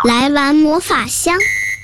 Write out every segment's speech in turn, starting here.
来玩魔法箱。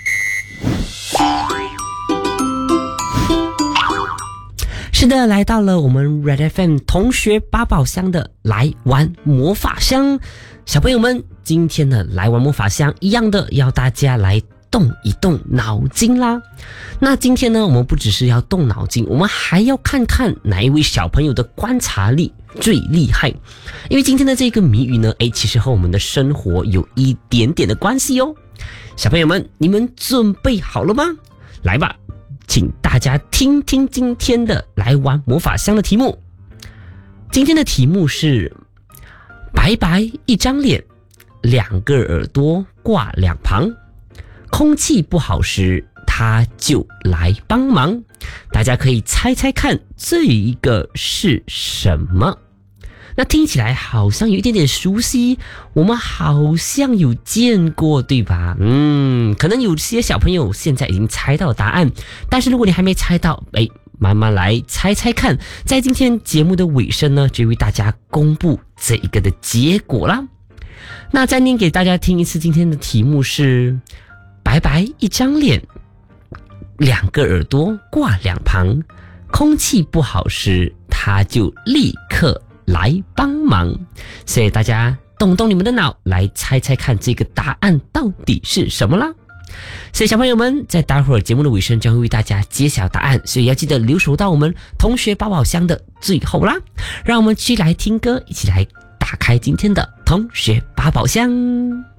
是的，来到了我们 Red FM 同学八宝箱的来玩魔法箱。小朋友们，今天的来玩魔法箱一样的要大家来动一动脑筋啦。那今天呢，我们不只是要动脑筋，我们还要看看哪一位小朋友的观察力最厉害。因为今天的这个谜语呢，其实和我们的生活有一点点的关系哦。小朋友们，你们准备好了吗？来吧，请大家听听今天的来玩魔法箱的题目。今天的题目是白白一张脸，两个耳朵挂两旁，空气不好时他就来帮忙。大家可以猜猜看这一个是什么？那听起来好像有一点点熟悉，我们好像有见过，对吧？可能有些小朋友现在已经猜到答案，但是如果你还没猜到，慢慢来猜猜看，在今天节目的尾声呢，就为大家公布这一个的结果啦。那再念给大家听一次，今天的题目是白白一张脸，两个耳朵挂两旁，空气不好时他就立刻来帮忙。所以大家动动你们的脑，来猜猜看这个答案到底是什么啦。所以小朋友们，在待会儿节目的尾声将会为大家揭晓答案，所以要记得留守到我们同学八宝箱的最后啦。让我们继续来听歌，一起来打开今天的同学八宝箱。